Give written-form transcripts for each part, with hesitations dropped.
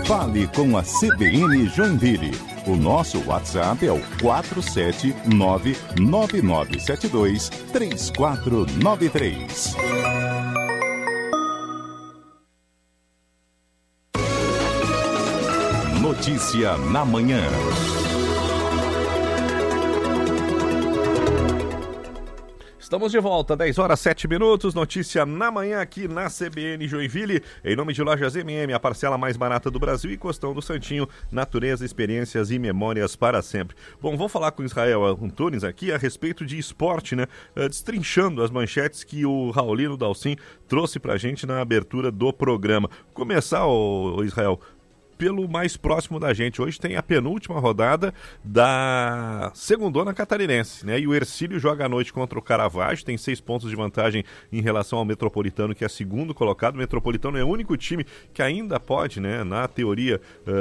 Fale com a CBN Joinville. O nosso WhatsApp é o 479-9972-3493. Notícia na manhã. Estamos de volta, 10 horas 7 minutos, notícia na manhã aqui na CBN Joinville, em nome de Lojas MM, a parcela mais barata do Brasil, e Costão do Santinho, natureza, experiências e memórias para sempre. Bom, vou falar com Israel Antunes aqui a respeito de esporte, né, destrinchando as manchetes que o Raulino Dalcin trouxe pra gente na abertura do programa. Começar, ô Israel, pelo mais próximo da gente. Hoje tem a penúltima rodada da segundona catarinense, né? E o Hercílio joga à noite contra o Caravaggio, tem 6 pontos de vantagem em relação ao Metropolitano, que é segundo colocado. O Metropolitano é o único time que ainda pode, né, na teoria,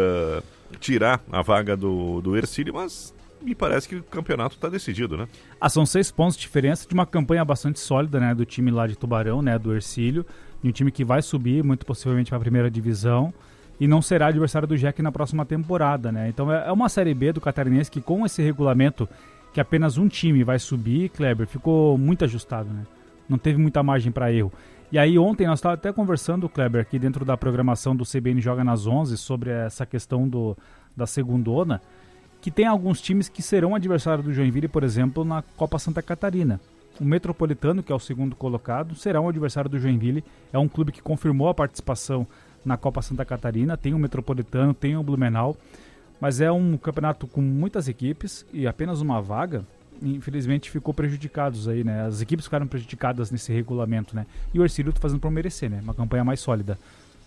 tirar a vaga do Hercílio, mas me parece que o campeonato está decidido, né? São 6 pontos de diferença de uma campanha bastante sólida, né, do time lá de Tubarão, né, do Hercílio, de um time que vai subir muito possivelmente para a primeira divisão e não será adversário do Jack na próxima temporada, né? Então é uma Série B do Catarinense que, com esse regulamento que apenas um time vai subir, Kleber, ficou muito ajustado, né? Não teve muita margem para erro. E aí ontem nós estávamos até conversando, Kleber, aqui dentro da programação do CBN Joga nas 11, sobre essa questão da segundona, que tem alguns times que serão adversários do Joinville, por exemplo, na Copa Santa Catarina. O Metropolitano, que é o segundo colocado, será um adversário do Joinville. É um clube que confirmou a participação na Copa Santa Catarina, tem o Metropolitano, tem o Blumenau, mas é um campeonato com muitas equipes e apenas uma vaga, infelizmente ficou prejudicados aí, né? As equipes ficaram prejudicadas nesse regulamento, né? E o Hercílio tá fazendo por merecer, né? Uma campanha mais sólida.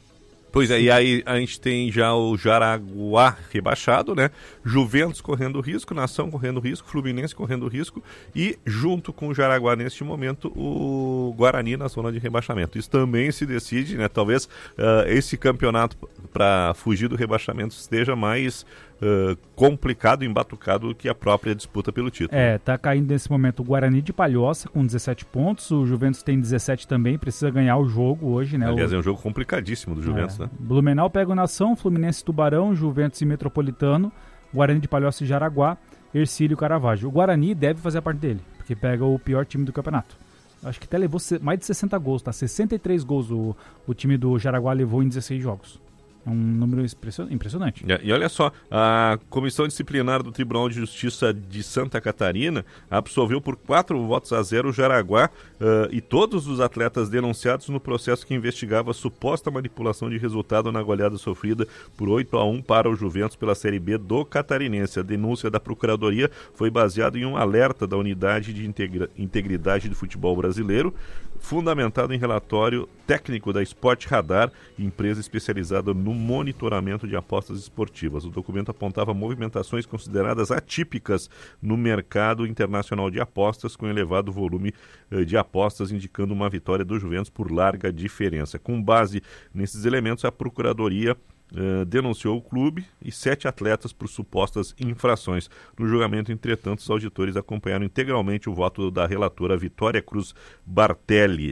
Pois é, e aí a gente tem já o Jaraguá rebaixado, né? Juventus correndo risco, Nação correndo risco, Fluminense correndo risco e, junto com o Jaraguá neste momento, o Guarani na zona de rebaixamento. Isso também se decide, né? Talvez esse campeonato, para fugir do rebaixamento, esteja mais complicado, embatucado do que a própria disputa pelo título. Tá caindo nesse momento o Guarani de Palhoça com 17 pontos, o Juventus tem 17 também, precisa ganhar o jogo hoje, né? Aliás, é um jogo complicadíssimo do Juventus, né? Blumenau pega o Nação, Fluminense Tubarão, Juventus e Metropolitano, Guarani de Palhoça e Jaraguá, Hercílio e Caravaggio. O Guarani deve fazer a parte dele, porque pega o pior time do campeonato. Acho que até levou mais de 60 gols, tá? 63 gols o time do Jaraguá levou em 16 jogos. É um número impressionante. E olha só, a Comissão Disciplinar do Tribunal de Justiça de Santa Catarina absolveu por 4-0 o Jaraguá e todos os atletas denunciados no processo que investigava a suposta manipulação de resultado na goleada sofrida por 8-1 para o Juventus pela Série B do Catarinense. A denúncia da Procuradoria foi baseada em um alerta da Unidade de Integridade do Futebol Brasileiro, fundamentado em relatório técnico da Sport Radar, empresa especializada no monitoramento de apostas esportivas. O documento apontava movimentações consideradas atípicas no mercado internacional de apostas, com elevado volume de apostas, indicando uma vitória do Juventus por larga diferença. Com base nesses elementos, a Procuradoria denunciou o clube e 7 atletas por supostas infrações. No julgamento, entretanto, os auditores acompanharam integralmente o voto da relatora Vitória Cruz Bartelli,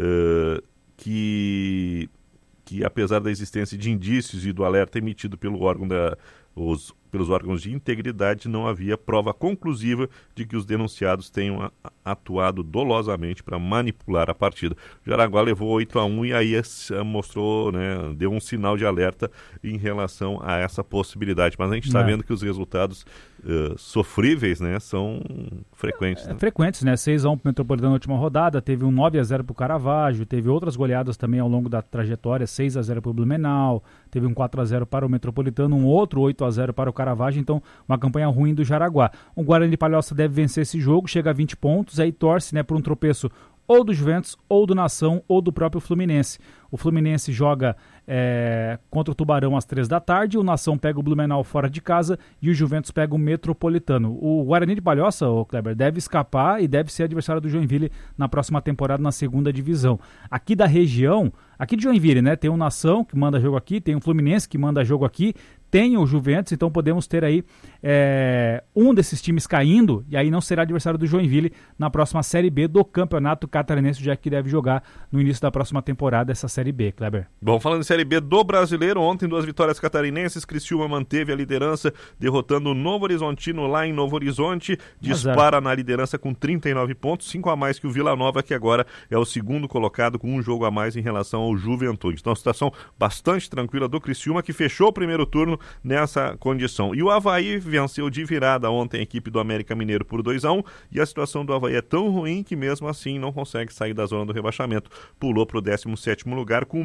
que apesar da existência de indícios e do alerta emitido pelo órgão pelos órgãos de integridade, não havia prova conclusiva de que os denunciados tenham atuado dolosamente para manipular a partida. O Jaraguá levou 8-1 e aí mostrou, né, deu um sinal de alerta em relação a essa possibilidade. Mas a gente está vendo que os resultados sofríveis, né, são frequentes. Né? Frequentes, né? 6-1 para o Metropolitano na última rodada, teve um 9-0 para o Caravaggio, teve outras goleadas também ao longo da trajetória, 6-0 para o Blumenau, teve um 4-0 para o Metropolitano, um outro 8-0 para o Caravaggio, então uma campanha ruim do Jaraguá. O Guarani de Palhoça deve vencer esse jogo, chega a 20 pontos, aí torce, né, por um tropeço ou do Juventus, ou do Nação, ou do próprio Fluminense. O Fluminense joga contra o Tubarão às 3 da tarde, o Nação pega o Blumenau fora de casa e o Juventus pega o Metropolitano. O Guarani de Palhoça, o Kleber, deve escapar e deve ser adversário do Joinville na próxima temporada na segunda divisão. Aqui da região, aqui de Joinville, né, tem o Nação que manda jogo aqui, tem o Fluminense que manda jogo aqui, tem o Juventus, então podemos ter aí um desses times caindo, e aí não será adversário do Joinville na próxima Série B do Campeonato Catarinense, já que deve jogar no início da próxima temporada essa Série B, Kleber. Bom, falando em Série B do Brasileiro, ontem 2 vitórias catarinenses, Criciúma manteve a liderança, derrotando o Novo Horizontino lá em Novo Horizonte, dispara na liderança com 39 pontos, 5 a mais que o Vila Nova, que agora é o segundo colocado com um jogo a mais em relação ao Juventude. Então, a situação bastante tranquila do Criciúma, que fechou o primeiro turno nessa condição. E o Avaí venceu de virada ontem a equipe do América Mineiro por 2-1, e a situação do Avaí é tão ruim que mesmo assim não consegue sair da zona do rebaixamento. Pulou para o 17º lugar com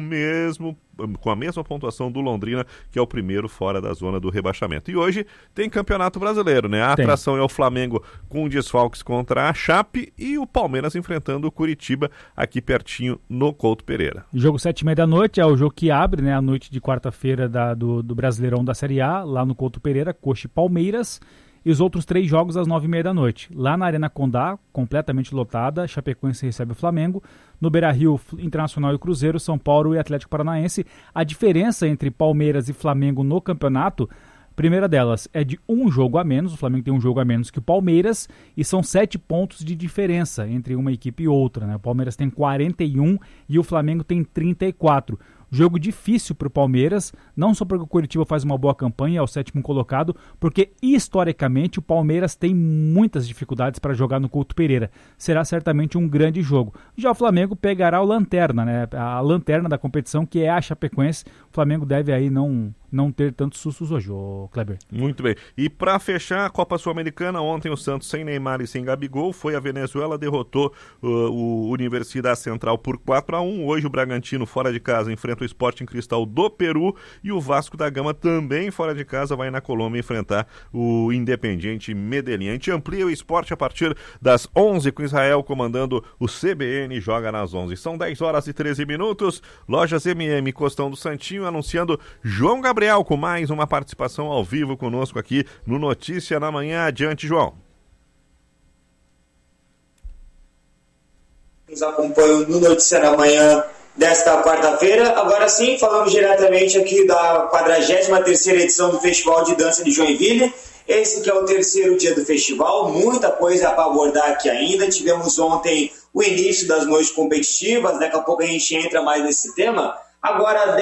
a mesma pontuação do Londrina, que é o primeiro fora da zona do rebaixamento. E hoje tem Campeonato Brasileiro, né? A atração é o Flamengo com desfalques contra a Chape e o Palmeiras enfrentando o Curitiba aqui pertinho no Couto Pereira. Jogo 7h30 da noite é o jogo que abre, né, a noite de quarta-feira do Brasileirão da Série A, lá no Couto Pereira, Coxa e Palmeiras. E os outros 3 jogos às 9h30 da noite. Lá na Arena Condá, completamente lotada, Chapecoense recebe o Flamengo. No Beira-Rio, Internacional e Cruzeiro, São Paulo e Atlético Paranaense. A diferença entre Palmeiras e Flamengo no campeonato, a primeira delas é de um jogo a menos. O Flamengo tem um jogo a menos que o Palmeiras e são 7 pontos de diferença entre uma equipe e outra, né? O Palmeiras tem 41 e o Flamengo tem 34. Jogo difícil para o Palmeiras, não só porque o Curitiba faz uma boa campanha, é o 7º colocado, porque historicamente o Palmeiras tem muitas dificuldades para jogar no Couto Pereira. Será certamente um grande jogo. Já o Flamengo pegará o lanterna, né? A lanterna da competição, que é a Chapecoense. O Flamengo deve aí não ter tantos sustos hoje, Kleber. Muito bem. E para fechar a Copa Sul-Americana, ontem o Santos sem Neymar e sem Gabigol foi a Venezuela, derrotou o Universidade Central por 4-1. Hoje o Bragantino fora de casa enfrenta o Sporting Cristal do Peru e o Vasco da Gama também fora de casa vai na Colômbia enfrentar o Independiente Medellín. A gente amplia o esporte a partir das 11 com Israel comandando o CBN, joga nas 11. São 10h13. Lojas MM Costão do Santinho anunciando João Gabriel com mais uma participação ao vivo conosco aqui no Notícia na Manhã. Adiante, João. Nos acompanham no Notícia na Manhã desta quarta-feira. Agora sim, falamos diretamente aqui da 43ª edição do Festival de Dança de Joinville. Esse que é o 3º dia do festival, muita coisa para abordar aqui ainda. Tivemos ontem o início das noites competitivas, daqui a pouco a gente entra mais nesse tema. Agora,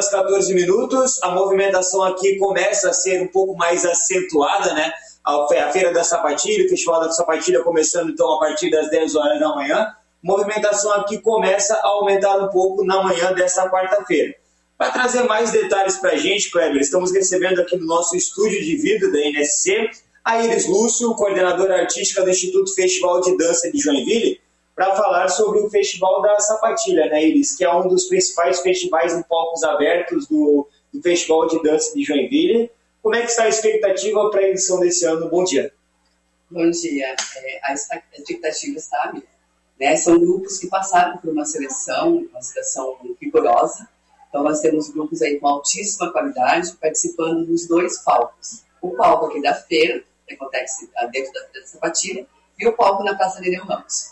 10h14, a movimentação aqui começa a ser um pouco mais acentuada, né? A Feira da Sapatilha, o Festival da Sapatilha começando então a partir das 10h da manhã. Movimentação aqui começa a aumentar um pouco na manhã dessa quarta-feira. Para trazer mais detalhes para a gente, Kleber, estamos recebendo aqui no nosso estúdio de vídeo da NSC a Iris Lúcio, coordenadora artística do Instituto Festival de Dança de Joinville, para falar sobre o Festival da Sapatilha, né, Iris? Que é um dos principais festivais em palcos abertos do Festival de Dança de Joinville. Como é que está a expectativa para a edição desse ano? Bom dia. Bom dia. A expectativa está, né? São grupos que passaram por uma seleção rigorosa. Então, nós temos grupos aí com altíssima qualidade participando dos 2 palcos. O palco aqui da feira, que acontece dentro da Feira da Sapatilha, e o palco na Praça Nereu Ramos.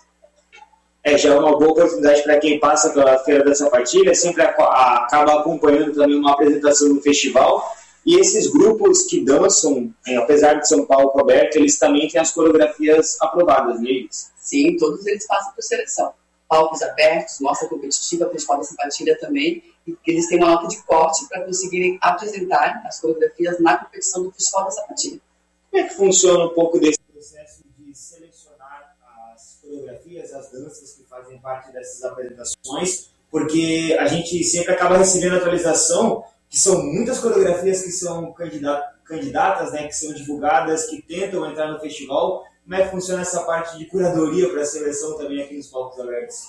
Já é uma boa oportunidade para quem passa pela Feira da Sapatilha, sempre acaba acompanhando também uma apresentação do festival. E esses grupos que dançam, apesar de ser um palco aberto, eles também têm as coreografias aprovadas neles. Sim, todos eles passam por seleção. Palcos abertos, mostra competitiva, Festival da Sapatilha também, e eles têm uma nota de corte para conseguirem apresentar as coreografias na competição do Festival da Sapatilha. Como é que funciona um pouco desse processo de selecionar as coreografias, as danças que fazem parte dessas apresentações? Porque a gente sempre acaba recebendo atualização que são muitas coreografias que são candidatas, né, que são divulgadas, que tentam entrar no festival. Como é que funciona essa parte de curadoria para a seleção também aqui nos palcos abertos?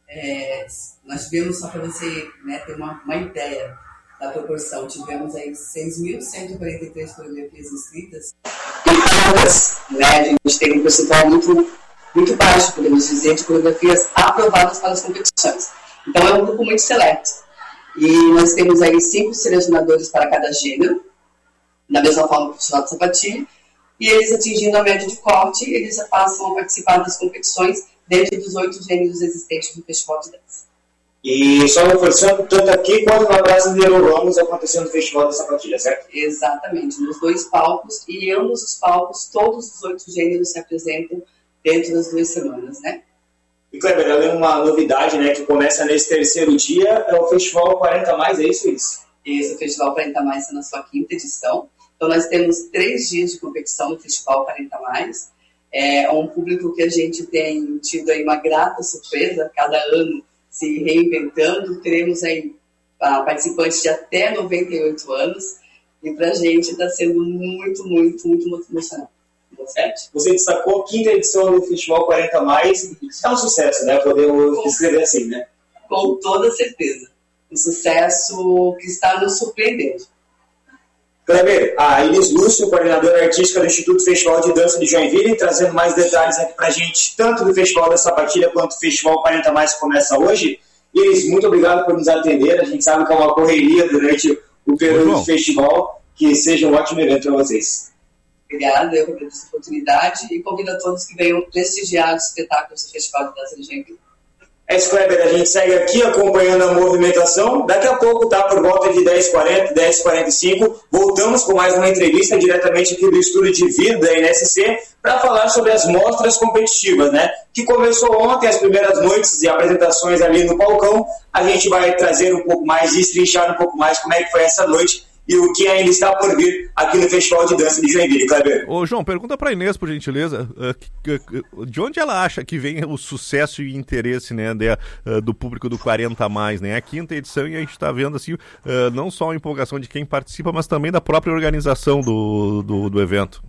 Nós tivemos, só para você, né, ter uma ideia da proporção, tivemos aí 6.143 coreografias inscritas. E todas, né, a gente tem um percentual muito baixo, podemos dizer, de coreografias aprovadas para as competições. Então é um grupo muito seleto. E nós temos aí 5 selecionadores para cada gênero, da mesma forma que o Festival da Sapatilha, e eles atingindo a média de corte, eles passam a participar das competições dentro dos 8 gêneros existentes do Festival de Dança. E só reforçando, tanto aqui quanto na Praça Mineiro Ramos acontecendo o Festival da Sapatilha, certo? Exatamente, nos 2 palcos, e ambos os palcos, todos os 8 gêneros se apresentam dentro das 2 semanas, né? E, Kleber, além de uma novidade, né, que começa nesse terceiro dia, é o Festival 40 Mais, é isso? Esse, o Festival 40 Mais está na sua 5ª edição. Então, nós temos 3 dias de competição no Festival 40 Mais. É um público que a gente tem tido aí uma grata surpresa, cada ano se reinventando. Teremos aí participantes de até 98 anos. E para a gente está sendo muito, muito, muito emocionante. Certo? Você destacou a 5ª edição do Festival 40 Mais. É um sucesso, né? Podemos descrever assim, né? Com toda certeza. Um sucesso que está nos surpreendendo. Kleber, a Elis Lúcio, coordenadora artística do Instituto Festival de Dança de Joinville, trazendo mais detalhes aqui pra gente, tanto do Festival da Sapatilha quanto do Festival 40 Mais que começa hoje. Elis, muito obrigado por nos atender. A gente sabe que é uma correria durante o período do festival. Que seja um ótimo evento para vocês. Obrigada, eu agradeço a oportunidade e convido a todos que venham prestigiar os espetáculos do Festival de Dança de Joinville. É isso, Kleber, a gente segue aqui acompanhando a movimentação. Daqui a pouco, tá por volta de 10h40, 10h45, voltamos com mais uma entrevista diretamente aqui do estúdio de vídeo da NSC para falar sobre as mostras competitivas, né? Que começou ontem, as primeiras noites e apresentações ali no Palcão. A gente vai trazer um pouco mais, destrinchar um pouco mais como é que foi essa noite e o que ainda está por vir aqui no Festival de Dança de Joinville, Kleber. Ô, João, pergunta para Inês, por gentileza, de onde ela acha que vem o sucesso e interesse, né, do público do 40 Mais, né? A 5ª edição, e a gente está vendo assim, não só a empolgação de quem participa, mas também da própria organização do evento.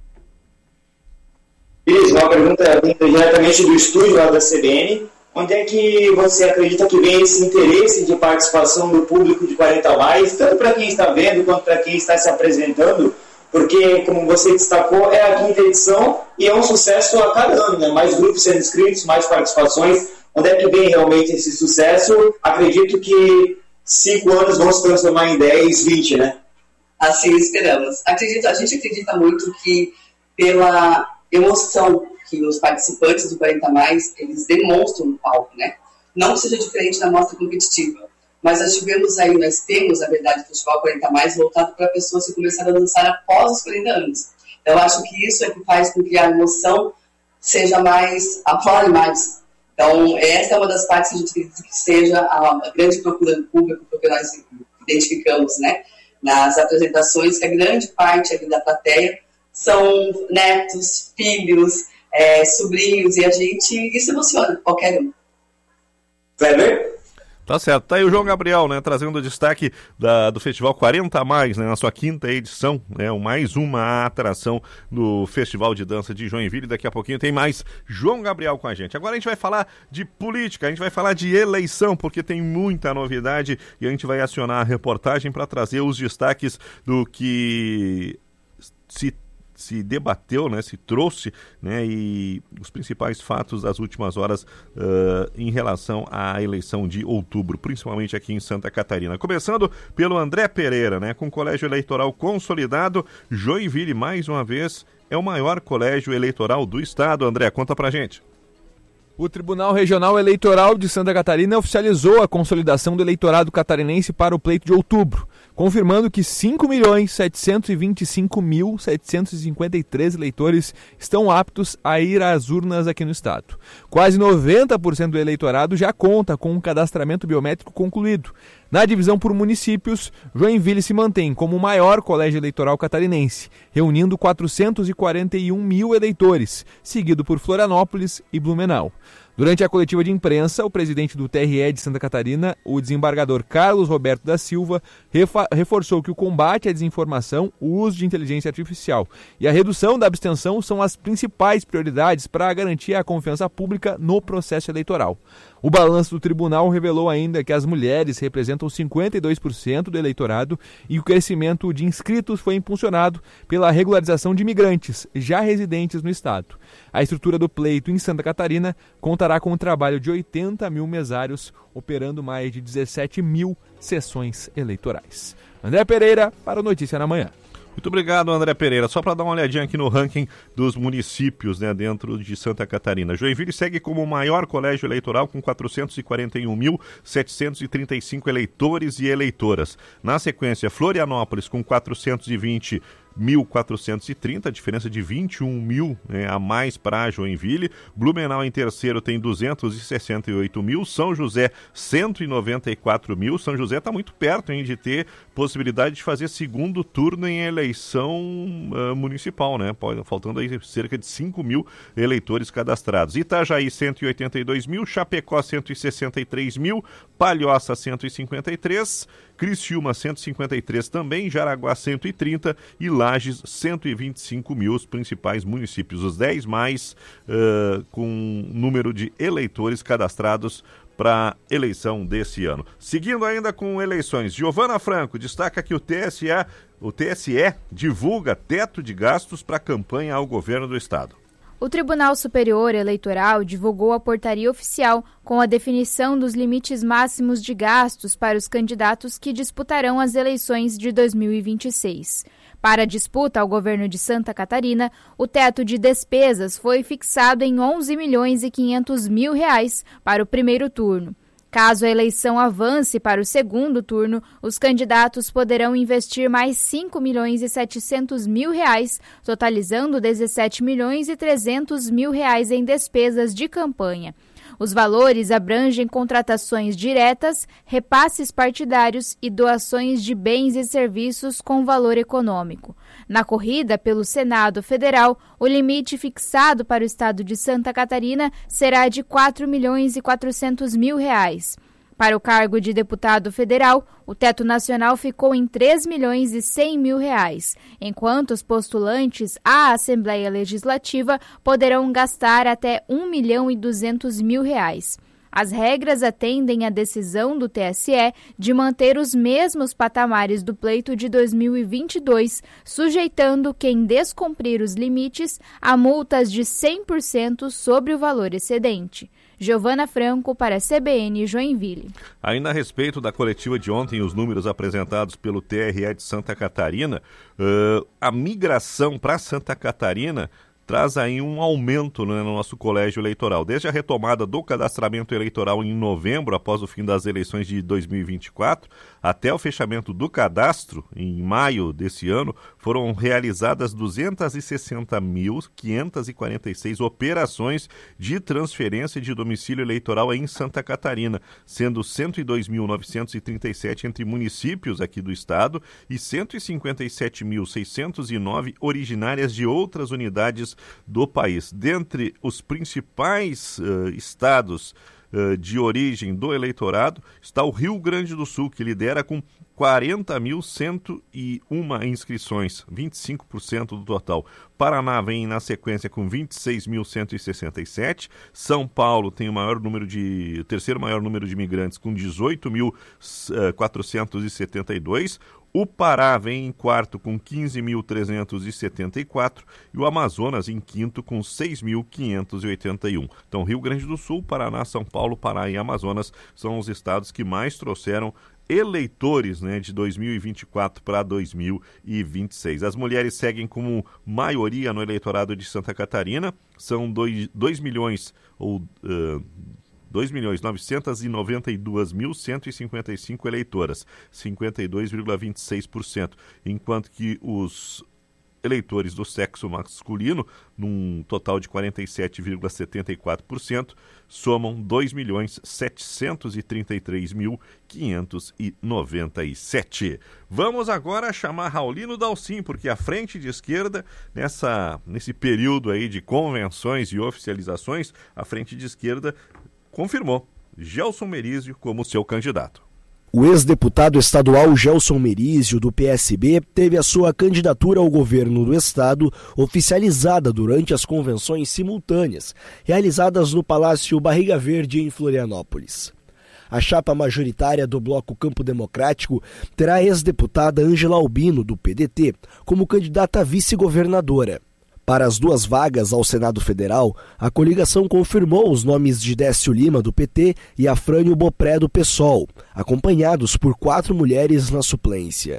Isso, uma pergunta diretamente do estúdio lá da CBN. Onde é que você acredita que vem esse interesse de participação do público de 40 Mais, tanto para quem está vendo quanto para quem está se apresentando? Porque, como você destacou, é a 5ª edição e é um sucesso a cada ano, né? Mais grupos sendo inscritos, mais participações. Onde é que vem realmente esse sucesso? Acredito que 5 anos vão se transformar em 10, 20, né? Assim esperamos. A gente acredita muito que pela emoção que os participantes do 40 Mais, eles demonstram no palco, né? Não que seja diferente da mostra competitiva, mas nós temos, na verdade, o Festival 40 Mais voltado para pessoas que começaram a dançar após os 40 anos. Então, eu acho que isso é que faz com que a emoção seja mais, aflore mais. Então, essa é uma das partes que a gente acredita que seja a grande procura do público, porque nós identificamos, né, nas apresentações, que a grande parte ali da plateia são netos, filhos, sobrinhos, e a gente, isso emociona qualquer um. Kleber? Tá certo. Tá aí o João Gabriel, né, trazendo o destaque do Festival 40 Mais, né, na sua 5ª edição, né, mais uma atração do Festival de Dança de Joinville. Daqui a pouquinho tem mais João Gabriel com a gente. Agora a gente vai falar de política, a gente vai falar de eleição, porque tem muita novidade e a gente vai acionar a reportagem para trazer os destaques do que se debateu, né, se trouxe, né, e os principais fatos das últimas horas em relação à eleição de outubro, principalmente aqui em Santa Catarina. Começando pelo André Pereira, né, com o colégio eleitoral consolidado, Joinville, mais uma vez, é o maior colégio eleitoral do estado. André, conta pra gente. O Tribunal Regional Eleitoral de Santa Catarina oficializou a consolidação do eleitorado catarinense para o pleito de outubro, confirmando que 5.725.753 eleitores estão aptos a ir às urnas aqui no estado. Quase 90% do eleitorado já conta com um cadastramento biométrico concluído. Na divisão por municípios, Joinville se mantém como o maior colégio eleitoral catarinense, reunindo 441 mil eleitores, seguido por Florianópolis e Blumenau. Durante a coletiva de imprensa, o presidente do TRE de Santa Catarina, o desembargador Carlos Roberto da Silva, reforçou que o combate à desinformação, o uso de inteligência artificial e a redução da abstenção são as principais prioridades para garantir a confiança pública no processo eleitoral. O balanço do tribunal revelou ainda que as mulheres representam 52% do eleitorado e o crescimento de inscritos foi impulsionado pela regularização de imigrantes já residentes no estado. A estrutura do pleito em Santa Catarina contará com o trabalho de 80 mil mesários, operando mais de 17 mil sessões eleitorais. André Pereira, para o Notícia na Manhã. Muito obrigado, André Pereira. Só para dar uma olhadinha aqui no ranking dos municípios, né, dentro de Santa Catarina. Joinville segue como o maior colégio eleitoral com 441.735 eleitores e eleitoras. Na sequência, Florianópolis com 420.430, diferença de 21 mil, né, a mais para Joinville. Blumenau em terceiro tem 268 mil, São José 194 mil. São José está muito perto, hein, de ter possibilidade de fazer segundo turno em eleição municipal, né? Faltando aí cerca de 5 mil eleitores cadastrados. Itajaí 182 mil, Chapecó 163 mil, Palhoça 153, Criciúma 153 também, Jaraguá 130 e Lages 125 mil, os principais municípios, os 10 mais com número de eleitores cadastrados para a eleição desse ano. Seguindo ainda com eleições, Giovana Franco destaca que o TSE divulga teto de gastos para a campanha ao governo do estado. O Tribunal Superior Eleitoral divulgou a portaria oficial com a definição dos limites máximos de gastos para os candidatos que disputarão as eleições de 2026. Para a disputa ao governo de Santa Catarina, o teto de despesas foi fixado em R$11.500.000 para o primeiro turno. Caso a eleição avance para o segundo turno, os candidatos poderão investir mais R$5.700.000, totalizando R$17.300.000 em despesas de campanha. Os valores abrangem contratações diretas, repasses partidários e doações de bens e serviços com valor econômico. Na corrida pelo Senado Federal, o limite fixado para o estado de Santa Catarina será de R$4.400.000. Para o cargo de deputado federal, o teto nacional ficou em R$3.100.000, enquanto os postulantes à Assembleia Legislativa poderão gastar até R$1.200.000. As regras atendem à decisão do TSE de manter os mesmos patamares do pleito de 2022, sujeitando quem descumprir os limites a multas de 100% sobre o valor excedente. Giovana Franco para a CBN Joinville. Ainda a respeito da coletiva de ontem, os números apresentados pelo TRE de Santa Catarina, a migração para Santa Catarina traz aí um aumento, né, no nosso colégio eleitoral. Desde a retomada do cadastramento eleitoral em novembro, após o fim das eleições de 2024, até o fechamento do cadastro, em maio desse ano, foram realizadas 260.546 operações de transferência de domicílio eleitoral em Santa Catarina, sendo 102.937 entre municípios aqui do estado e 157.609 originárias de outras unidades do país. Dentre os principais estados de origem do eleitorado está o Rio Grande do Sul, que lidera com 40.101 inscrições, 25% do total. Paraná vem na sequência com 26.167. São Paulo tem o terceiro maior número de imigrantes, com 18.472. O Pará vem em quarto com 15.374 e o Amazonas em quinto com 6.581. Então, Rio Grande do Sul, Paraná, São Paulo, Pará e Amazonas são os estados que mais trouxeram eleitores, né, de 2024 para 2026. As mulheres seguem como maioria no eleitorado de Santa Catarina, são 2.992.155 eleitoras, 52,26%, enquanto que os eleitores do sexo masculino, num total de 47,74%, somam 2.733.597. Vamos agora chamar Raulino Dalcin, porque a frente de esquerda, nesse período aí de convenções e oficializações, a frente de esquerda confirmou Gelson Merizio como seu candidato. O ex-deputado estadual Gelson Merizio, do PSB, teve a sua candidatura ao governo do estado oficializada durante as convenções simultâneas, realizadas no Palácio Barriga Verde, em Florianópolis. A chapa majoritária do Bloco Campo Democrático terá a ex-deputada Ângela Albino, do PDT, como candidata a vice-governadora. Para as duas vagas ao Senado Federal, a coligação confirmou os nomes de Décio Lima, do PT, e Afrânio Bopré, do PSOL, acompanhados por 4 mulheres na suplência.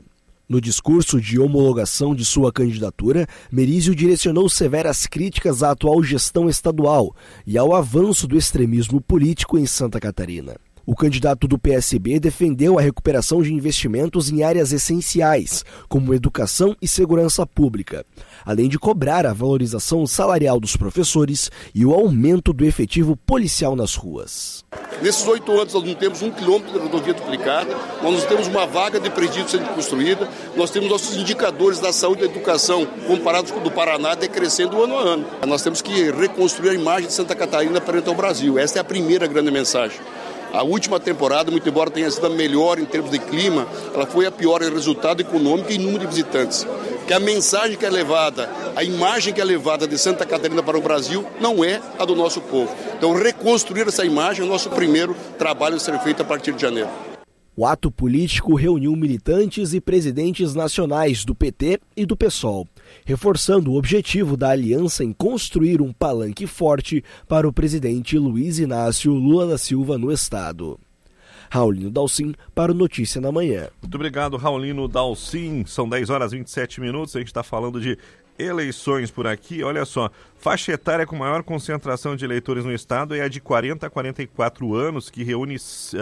No discurso de homologação de sua candidatura, Merizio direcionou severas críticas à atual gestão estadual e ao avanço do extremismo político em Santa Catarina. O candidato do PSB defendeu a recuperação de investimentos em áreas essenciais, como educação e segurança pública, além de cobrar a valorização salarial dos professores e o aumento do efetivo policial nas ruas. Nesses 8 anos nós não temos 1 quilômetro de rodovia duplicada, nós não temos uma vaga de presídio sendo construída, nós temos nossos indicadores da saúde e da educação comparados com o do Paraná decrescendo ano a ano. Nós temos que reconstruir a imagem de Santa Catarina perante ao Brasil. Essa é a primeira grande mensagem. A última temporada, muito embora tenha sido a melhor em termos de clima, ela foi a pior em resultado econômico e em número de visitantes. Que a mensagem que é levada, a imagem que é levada de Santa Catarina para o Brasil não é a do nosso povo. Então, reconstruir essa imagem é o nosso primeiro trabalho a ser feito a partir de janeiro. O ato político reuniu militantes e presidentes nacionais do PT e do PSOL, reforçando o objetivo da aliança em construir um palanque forte para o presidente Luiz Inácio Lula da Silva no estado. Raulino Dalcin para o Notícia na Manhã. Muito obrigado, Raulino Dalcin. São 10 horas e 27 minutos, a gente está falando de eleições por aqui. Olha só, faixa etária com maior concentração de eleitores no estado é a de 40 a 44 anos, que reúne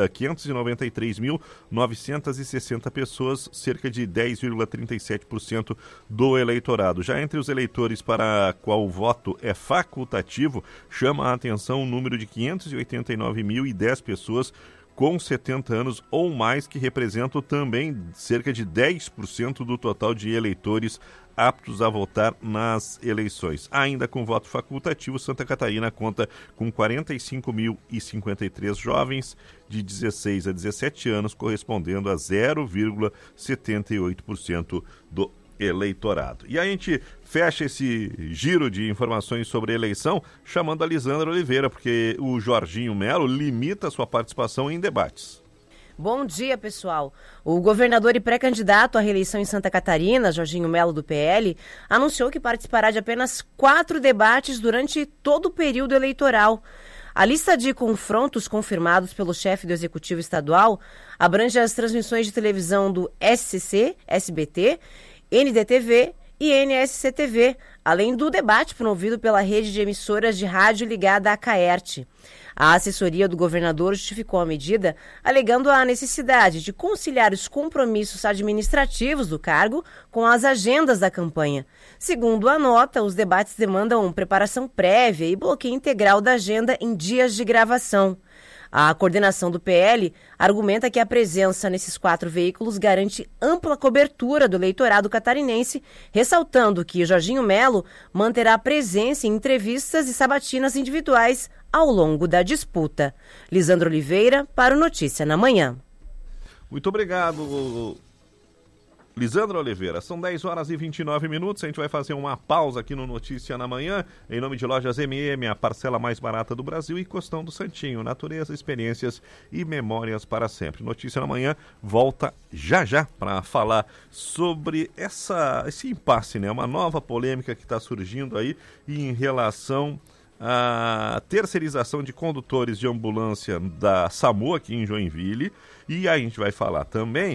593.960 pessoas, cerca de 10,37% do eleitorado. Já entre os eleitores para qual o voto é facultativo, chama a atenção o número de 589.010 pessoas com 70 anos ou mais, que representam também cerca de 10% do total de eleitores aptos a votar nas eleições. Ainda com voto facultativo, Santa Catarina conta com 45.053 jovens de 16 a 17 anos, correspondendo a 0,78% do eleitorado. E a gente fecha esse giro de informações sobre a eleição chamando a Lisandra Oliveira, porque o Jorginho Melo limita sua participação em debates. Bom dia, pessoal. O governador e pré-candidato à reeleição em Santa Catarina, Jorginho Melo, do PL, anunciou que participará de apenas 4 debates durante todo o período eleitoral. A lista de confrontos confirmados pelo chefe do Executivo Estadual abrange as transmissões de televisão do SCC, SBT, NDTV e NSCTV, além do debate promovido pela rede de emissoras de rádio ligada à CAERT. A assessoria do governador justificou a medida, alegando a necessidade de conciliar os compromissos administrativos do cargo com as agendas da campanha. Segundo a nota, os debates demandam preparação prévia e bloqueio integral da agenda em dias de gravação. A coordenação do PL argumenta que a presença nesses 4 veículos garante ampla cobertura do eleitorado catarinense, ressaltando que Jorginho Melo manterá presença em entrevistas e sabatinas individuais ao longo da disputa. Lisandra Oliveira para o Notícia na Manhã. Muito obrigado, Lisandra Oliveira. São 10 horas e 29 minutos, a gente vai fazer uma pausa aqui no Notícia na Manhã, em nome de Lojas MM, a parcela mais barata do Brasil, e Costão do Santinho, natureza, experiências e memórias para sempre. Notícia na Manhã volta já para falar sobre esse impasse, né? Uma nova polêmica que está surgindo aí em relação à terceirização de condutores de ambulância da SAMU aqui em Joinville, e aí a gente vai falar também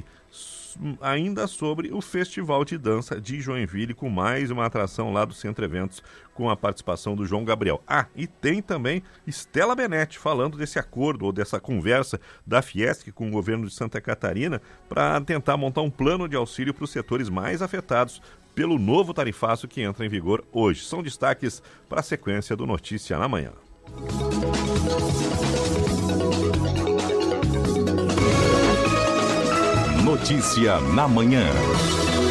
ainda sobre o Festival de Dança de Joinville, com mais uma atração lá do Centro Eventos, com a participação do João Gabriel. E tem também Estela Benetti falando desse acordo ou dessa conversa da Fiesc com o governo de Santa Catarina para tentar montar um plano de auxílio para os setores mais afetados pelo novo tarifaço que entra em vigor hoje. São destaques para a sequência do Notícia na Manhã. Notícia na Manhã.